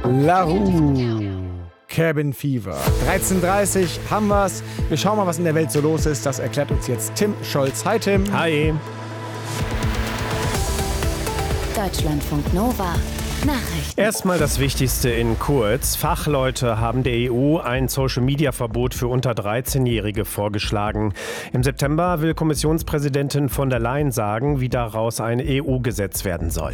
La Rue, Cabin Fever. 13:30 haben wir's. Wir schauen mal, was in der Welt so los ist. Das erklärt uns jetzt Tim Scholz. Hi Tim. Hi. Deutschlandfunk Nova. Nachrichten. Erstmal das Wichtigste in kurz. Fachleute haben der EU ein Social-Media-Verbot für unter 13-Jährige vorgeschlagen. Im September will Kommissionspräsidentin von der Leyen sagen, wie daraus ein EU-Gesetz werden soll.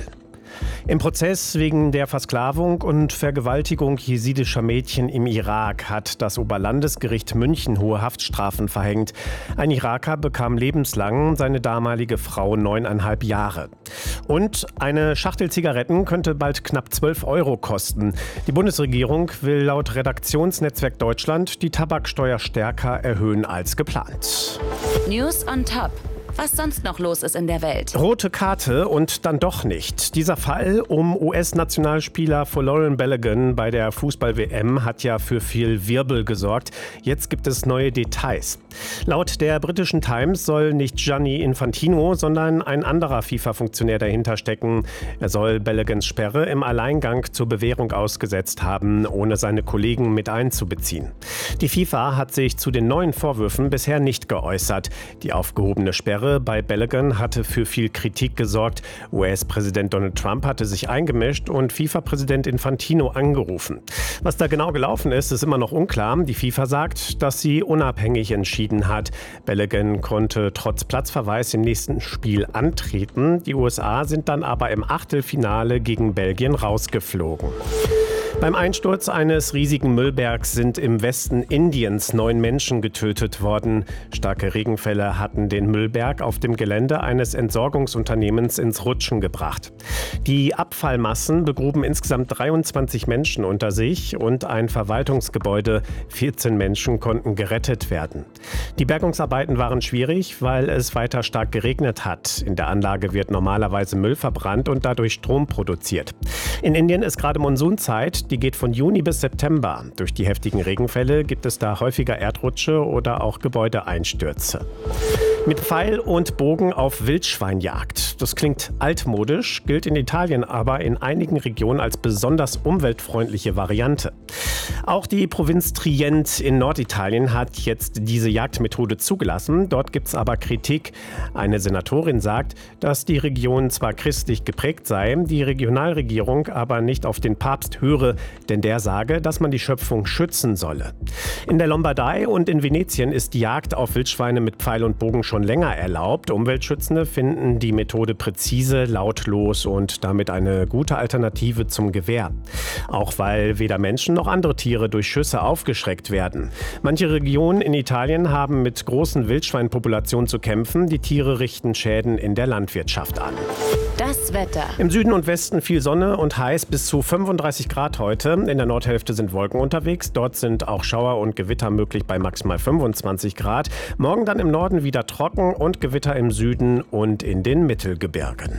Im Prozess wegen der Versklavung und Vergewaltigung jesidischer Mädchen im Irak hat das Oberlandesgericht München hohe Haftstrafen verhängt. Ein Iraker bekam lebenslang, seine damalige Frau 9,5 Jahre. Und eine Schachtel Zigaretten könnte bald knapp 12 € kosten. Die Bundesregierung will laut Redaktionsnetzwerk Deutschland die Tabaksteuer stärker erhöhen als geplant. News on Top. Was sonst noch los ist in der Welt. Rote Karte und dann doch nicht. Dieser Fall um US-Nationalspieler Folarin Balogun bei der Fußball-WM hat ja für viel Wirbel gesorgt. Jetzt gibt es neue Details. Laut der britischen Times soll nicht Gianni Infantino, sondern ein anderer FIFA-Funktionär dahinter stecken. Er soll Baloguns Sperre im Alleingang zur Bewährung ausgesetzt haben, ohne seine Kollegen mit einzubeziehen. Die FIFA hat sich zu den neuen Vorwürfen bisher nicht geäußert. Die aufgehobene Sperre bei Balogun hatte für viel Kritik gesorgt. US-Präsident Donald Trump hatte sich eingemischt und FIFA-Präsident Infantino angerufen. Was da genau gelaufen ist, ist immer noch unklar. Die FIFA sagt, dass sie unabhängig entschieden hat. Balogun konnte trotz Platzverweis im nächsten Spiel antreten. Die USA sind dann aber im Achtelfinale gegen Belgien rausgeflogen. Beim Einsturz eines riesigen Müllbergs sind im Westen Indiens 9 Menschen getötet worden. Starke Regenfälle hatten den Müllberg auf dem Gelände eines Entsorgungsunternehmens ins Rutschen gebracht. Die Abfallmassen begruben insgesamt 23 Menschen unter sich und ein Verwaltungsgebäude. 14 Menschen konnten gerettet werden. Die Bergungsarbeiten waren schwierig, weil es weiter stark geregnet hat. In der Anlage wird normalerweise Müll verbrannt und dadurch Strom produziert. In Indien ist gerade Monsunzeit. Die geht von Juni bis September. Durch die heftigen Regenfälle gibt es da häufiger Erdrutsche oder auch Gebäudeeinstürze. Mit Pfeil und Bogen auf Wildschweinjagd. Das klingt altmodisch, gilt in Italien aber in einigen Regionen als besonders umweltfreundliche Variante. Auch die Provinz Trient in Norditalien hat jetzt diese Jagdmethode zugelassen. Dort gibt es aber Kritik. Eine Senatorin sagt, dass die Region zwar christlich geprägt sei, die Regionalregierung aber nicht auf den Papst höre, denn der sage, dass man die Schöpfung schützen solle. In der Lombardei und in Venetien ist die Jagd auf Wildschweine mit Pfeil und Bogen schon länger erlaubt. Umweltschützende finden die Methode präzise, lautlos und damit eine gute Alternative zum Gewehr. Auch weil weder Menschen noch andere Tiere durch Schüsse aufgeschreckt werden. Manche Regionen in Italien haben mit großen Wildschweinpopulationen zu kämpfen. Die Tiere richten Schäden in der Landwirtschaft an. Das Wetter. Im Süden und Westen viel Sonne und heiß bis zu 35 Grad heute. In der Nordhälfte sind Wolken unterwegs. Dort sind auch Schauer und Gewitter möglich bei maximal 25 Grad. Morgen dann im Norden wieder trocken und Gewitter im Süden und in den Mittelgebirgen.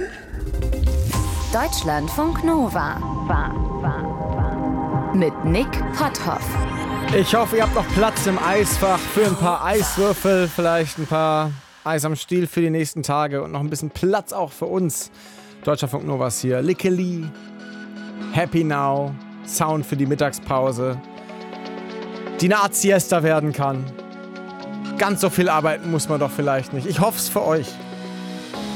Deutschlandfunk Nova. Mit Nick Potthoff. Ich hoffe, ihr habt noch Platz im Eisfach für ein paar Eiswürfel, vielleicht ein paar Eis am Stiel für die nächsten Tage und noch ein bisschen Platz auch für uns. Deutschlandfunk Nova ist hier. Lickeli, Happy Now, Sound für die Mittagspause, die eine Art Siesta werden kann. Ganz so viel arbeiten muss man doch vielleicht nicht. Ich hoffe es für euch.